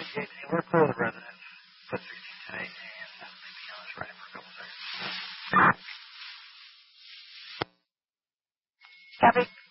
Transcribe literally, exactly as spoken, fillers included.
J T, we're clear the residence. Put sixteen ten eighteen and uh, maybe I was running for a couple seconds. Copy.